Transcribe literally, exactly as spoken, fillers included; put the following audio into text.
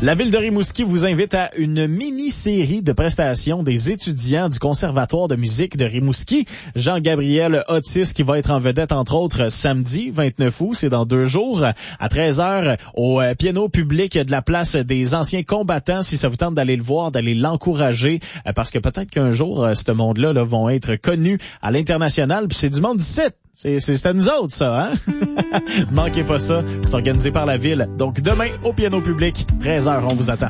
La ville de Rimouski vous invite à une mini-série de prestations des étudiants du Conservatoire de musique de Rimouski. Jean-Gabriel Otis qui va être en vedette, entre autres, samedi vingt-neuf août, c'est dans deux jours, à treize heures, au piano public de la place des anciens combattants. Si ça vous tente d'aller le voir, d'aller l'encourager, parce que peut-être qu'un jour, ce monde-là là, vont être connus à l'international. Puis c'est du monde d'ici. C'est, c'est, c'est à nous autres, ça, hein? Manquez pas ça. C'est organisé par la ville. Donc, demain, au piano public, treize heures, on vous attend.